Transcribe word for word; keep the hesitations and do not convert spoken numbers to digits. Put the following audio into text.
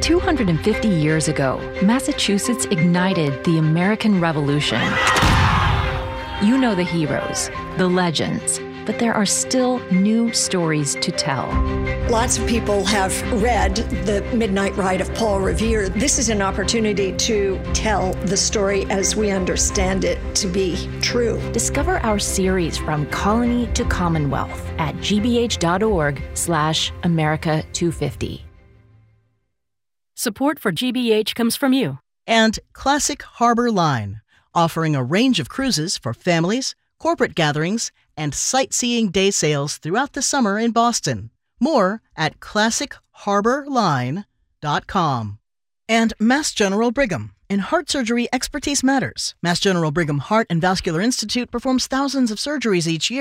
two hundred fifty years ago, Massachusetts ignited the American Revolution. You know the heroes, the legends, but there are still new stories to tell. Lots of people have read The Midnight Ride of Paul Revere. This is an opportunity to tell the story as we understand it to be true. Discover our series From Colony to Commonwealth at gbh.org slash America 250. Support for G B H comes from you. And Classic Harbor Line, offering a range of cruises for families, corporate gatherings, and sightseeing day sails throughout the summer in Boston. More at classic harbor line dot com. And Mass General Brigham. In heart surgery, expertise matters. Mass General Brigham Heart and Vascular Institute performs thousands of surgeries each year.